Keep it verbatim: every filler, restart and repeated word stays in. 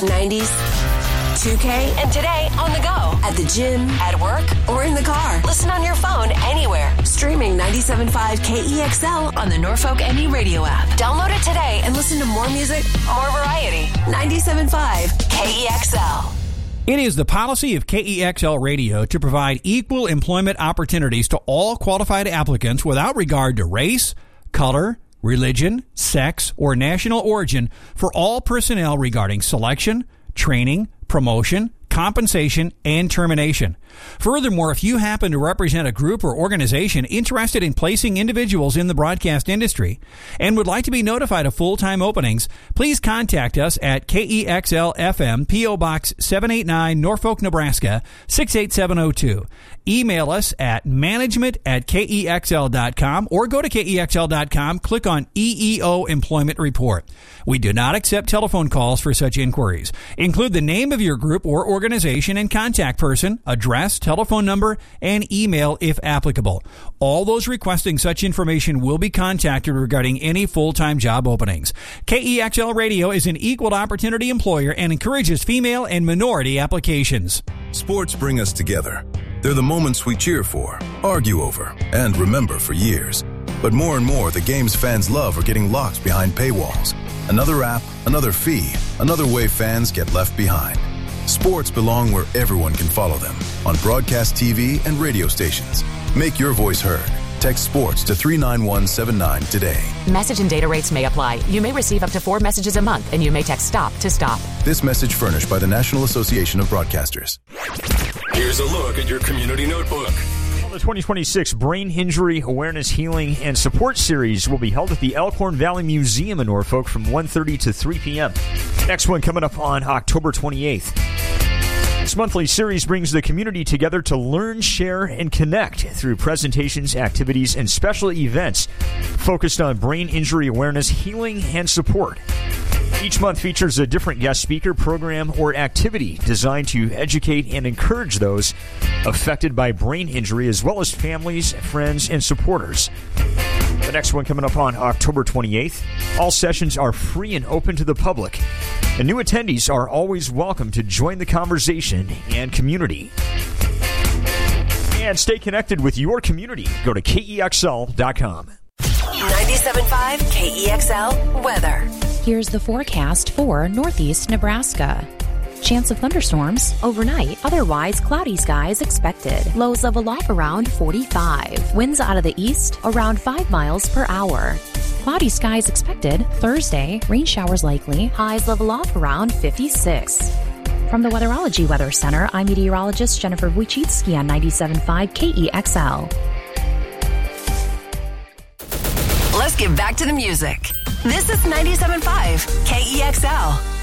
nineties, two K, and today on the go, at the gym, at work, or in the car. Listen on your phone anywhere. Streaming ninety-seven point five K E X L on the Norfolk M E radio app. Download it today and listen to more music, more variety. ninety-seven point five K E X L. It is the policy of K E X L Radio to provide equal employment opportunities to all qualified applicants without regard to race, color, religion, sex, or national origin for all personnel regarding selection, training, promotion, compensation, and termination. Furthermore, if you happen to represent a group or organization interested in placing individuals in the broadcast industry and would like to be notified of full-time openings, please contact us at K E X L F M, P O. Box seven eighty-nine, Norfolk, Nebraska, six eight seven zero two. Email us at management at K E X L dot com or go to K E X L dot com, click on E E O Employment Report. We do not accept telephone calls for such inquiries. Include the name of your group or organization and contact person, address, telephone number, and email if applicable. All those requesting such information will be contacted regarding any full-time job openings. K E X L Radio is an equal opportunity employer and encourages female and minority applications. Sports bring us together. They're the moments we cheer for, argue over, and remember for years. But more and more, the games fans love are getting locked behind paywalls. Another app, another fee, another way fans get left behind. Sports belong where everyone can follow them, on broadcast T V and radio stations. Make your voice heard. Text SPORTS to three nine one seven nine today. Message and data rates may apply. You may receive up to four messages a month, and you may text STOP to stop. This message furnished by the National Association of Broadcasters. Here's a look at your community notebook. The twenty twenty-six Brain Injury Awareness, Healing, and Support Series will be held at the Elkhorn Valley Museum in Norfolk from one thirty to three p.m. Next one coming up on October twenty-eighth. This monthly series brings the community together to learn, share, and connect through presentations, activities, and special events focused on brain injury awareness, healing, and support. Each month features a different guest speaker, program, or activity designed to educate and encourage those affected by brain injury, as well as families, friends, and supporters. The next one coming up on October twenty-eighth. All sessions are free and open to the public, and new attendees are always welcome to join the conversation and community. And stay connected with your community. Go to K E X L dot com. ninety-seven point five K E X L weather. Here's the forecast for northeast Nebraska. Chance of thunderstorms overnight, otherwise cloudy skies expected. Lows level off around forty-five. Winds out of the east around five miles per hour. Cloudy skies expected Thursday. Rain showers likely. Highs level off around fifty-six. From the Weatherology Weather Center, I'm meteorologist Jennifer Wojcicki on ninety-seven point five K E X L. Let's get back to the music. This is ninety-seven point five K E X L.